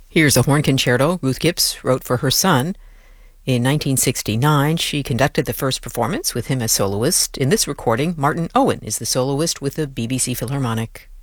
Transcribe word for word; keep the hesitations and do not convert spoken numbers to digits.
Here's a horn concerto Ruth Gibbs wrote for her son. In nineteen sixty-nine, she conducted the first performance with him as soloist. In this recording, Martin Owen is the soloist with the B B C Philharmonic.